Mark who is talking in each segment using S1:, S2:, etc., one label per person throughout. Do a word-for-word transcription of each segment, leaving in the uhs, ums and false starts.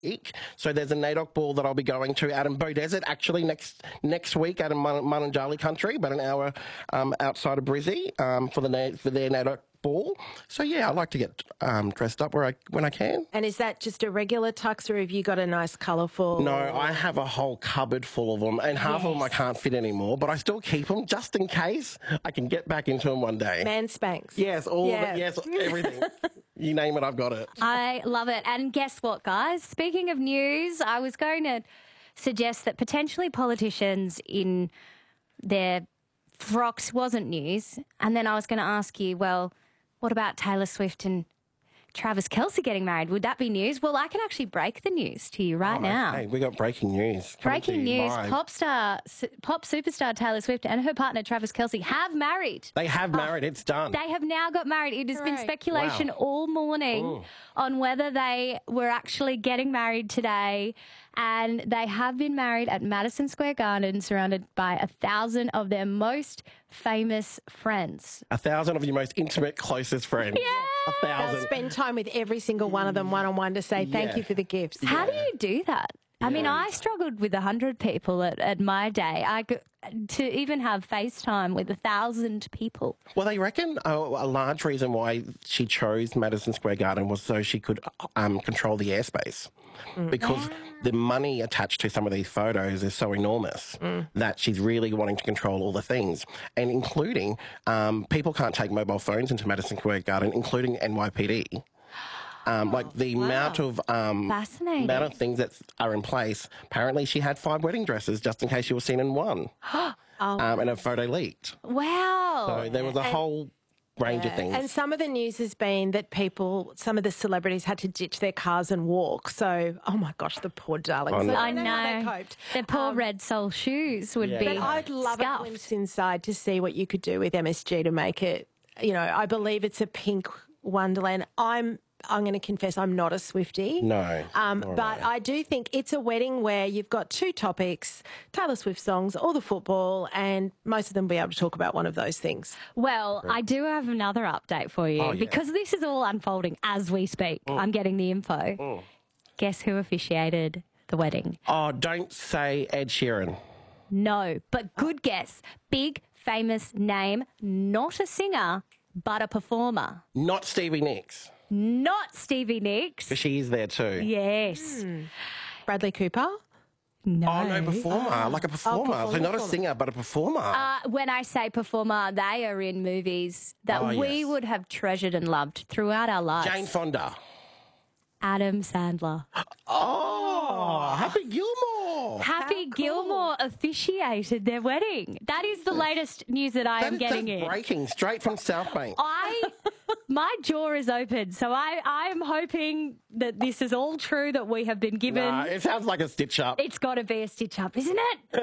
S1: week. So there's a NAIDOC ball that I'll be going to out in Beaudesert actually next next week out in Mun- Mununjali country, about an hour um, outside of Brizzy um, for the Na- for their NAIDOC ball. So yeah, I like to get um, dressed up where I when I can.
S2: And is that just a regular tux, or have you got a nice colourful?
S1: No, I have a whole cupboard full of them, and half
S2: Yes.
S1: of them I can't fit anymore, but I still keep them just in case I can get back into them one day.
S2: Man Spanx.
S1: Yes, all
S2: Yeah.
S1: of it. Yes, everything. You name it, I've got it.
S3: I love it. And guess what, guys? Speaking of news, I was going to suggest that potentially politicians in their frocks wasn't news. And then I was going to ask you, well, what about Taylor Swift and Travis Kelce getting married? Would that be news? Well, I can actually break the news to you right
S1: Oh,
S3: now.
S1: Hey, we got breaking news. coming to
S3: Breaking
S1: you
S3: news,
S1: live.
S3: pop star, su- pop superstar Taylor Swift and her partner Travis Kelce have married.
S1: They have married. It's done.
S3: They have now got married. It has been
S2: Hooray.
S3: speculation
S1: Wow.
S3: all morning
S1: Mm.
S3: on whether they were actually getting married today. And they have been married at Madison Square Garden, surrounded by a thousand of their most famous friends.
S1: A thousand of your most intimate, closest friends.
S3: Yeah.
S1: A
S2: I'll
S1: thousand.
S2: spend time with every single one of them one-on-one to say thank
S1: Yeah.
S2: you for the gifts.
S3: How do you do that? I mean,
S1: Yeah.
S3: I struggled with a hundred people at, at my day. I could, to even have FaceTime with a thousand people.
S1: Well, they reckon a, a large reason why she chose Madison Square Garden was so she could um, control the airspace. Because the money attached to some of these photos is so enormous that she's really wanting to control all the things. And including, um, people can't take mobile phones into Madison Square Garden, including N Y P D. Um, like the amount of um,
S3: Fascinating.
S1: amount of things that are in place. Apparently, she had five wedding dresses just in case she was seen in one,
S2: Oh.
S1: um, and a photo leaked.
S3: Wow.
S1: So there was a whole range of things.
S2: And some of the news has been that people, some of the celebrities had to ditch their cars and walk. So, oh my gosh, the poor darlings.
S1: know.
S2: So
S3: I
S2: don't how they
S3: know.
S2: coped.
S3: Their poor
S2: Um,
S3: red sole shoes would
S1: Yeah.
S3: be
S2: But I'd love a
S3: scuffed.
S2: glimpse inside to see what you could do with M S G to make it, you know, I believe it's a pink wonderland. I'm I'm going to confess I'm not a Swiftie.
S1: No,
S2: Um,
S1: nor am
S2: but
S1: I.
S2: I do think it's a wedding where you've got two topics, Taylor Swift songs or the football, and most of them will be able to talk about one of those things.
S3: Well, I do have another update for you
S1: Oh, yeah.
S3: because this is all unfolding as we speak. I'm getting the info. Guess who officiated the wedding?
S1: Oh, don't say Ed Sheeran.
S3: No, but good guess. Big, famous name, not a singer, but a performer.
S1: Not Stevie Nicks,
S3: Not Stevie Nicks.
S1: because she is there too.
S3: Yes.
S2: Bradley Cooper?
S3: No.
S1: Oh, no, performer. like a performer. so
S2: performer,
S1: not a
S2: performer.
S1: singer, but a performer.
S3: Uh, when I say performer, they are in movies that
S1: Oh,
S3: we
S1: yes.
S3: would have treasured and loved throughout our lives.
S1: Jane Fonda.
S3: Adam Sandler.
S1: Oh, Happy Gilmore.
S3: Happy Gilmore officiated their wedding. That is the latest news that I
S1: That
S3: am
S1: is
S3: getting
S1: that's
S3: in.
S1: breaking straight from South Bank.
S3: I, my jaw is open, so I, I am hoping that this is all true that we have been given.
S1: Nah, it sounds like a stitch up.
S3: It's got to be a stitch up, isn't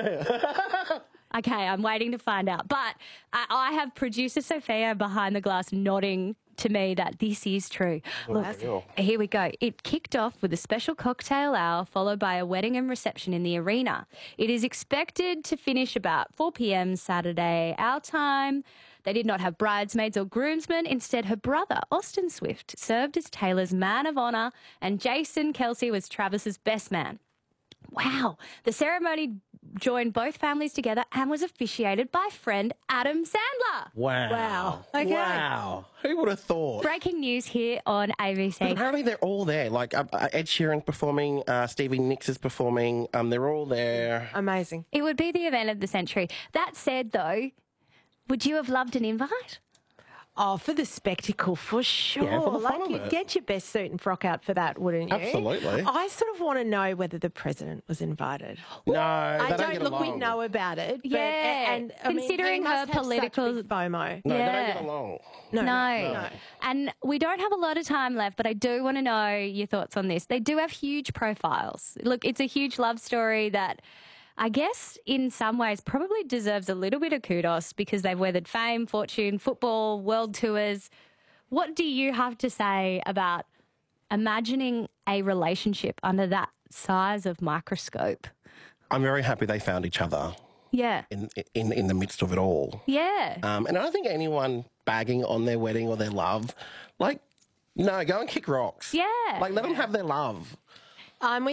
S3: it? Okay, I'm waiting to find out. But I, I have producer Sophia behind the glass nodding to me that this is true. Look, here we go. It kicked off with a special cocktail hour followed by a wedding and reception in the arena. It is expected to finish about four p.m. Saturday our time. They did not have bridesmaids or groomsmen. Instead, her brother, Austin Swift, served as Taylor's man of honour and Jason Kelce was Travis's best man. Wow. The ceremony joined both families together and was officiated by friend Adam Sandler.
S1: Wow.
S2: Wow. Okay.
S1: Wow. Who would have thought?
S3: Breaking news here on A B C.
S1: Apparently they're all there. Like uh, uh, Ed Sheeran's performing, uh, Stevie Nicks is performing. Um, they're all there.
S2: Amazing.
S3: It would be the event of the century. That said, though, would you have loved an invite?
S2: Oh, for the spectacle, for sure.
S1: Yeah, for the
S2: like,
S1: fun of
S2: you'd
S1: it.
S2: get your best suit and frock out for that, wouldn't you?
S1: Absolutely.
S2: I sort of want to know whether the president was invited.
S1: No,
S2: I
S1: they
S2: don't,
S1: don't get
S2: look. We
S1: along.
S2: know about it. But,
S3: Yeah,
S2: and I mean,
S3: considering
S2: they
S3: her
S2: must have such
S3: political-
S2: big FOMO.
S1: No, they don't
S3: Yeah.
S1: get along.
S2: No,
S3: No.
S2: no.
S3: And we don't have a lot of time left, but I do want to know your thoughts on this. They do have huge profiles. Look, it's a huge love story that I guess in some ways probably deserves a little bit of kudos because they've weathered fame, fortune, football, world tours. What do you have to say about imagining a relationship under that size of microscope?
S1: I'm very happy they found each other
S3: Yeah.
S1: in in in the midst of it all.
S3: Yeah.
S1: Um, and I don't think anyone bagging on their wedding or their love, like, no, go and kick rocks.
S3: Yeah.
S1: Like, let them have their love.
S2: I'm with